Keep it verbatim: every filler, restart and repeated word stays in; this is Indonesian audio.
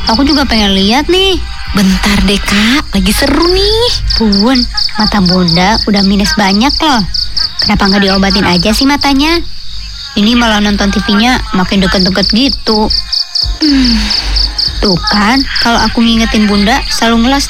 Aku juga pengen lihat nih. Bentar deh kak, lagi seru nih. Bun, mata bunda udah minus banyak loh. Kenapa nggak diobatin aja sih matanya? Ini malah nonton T V-nya makin deket-deket gitu. Hmm. Tuh kan, kalau aku ngingetin bunda selalu ngelas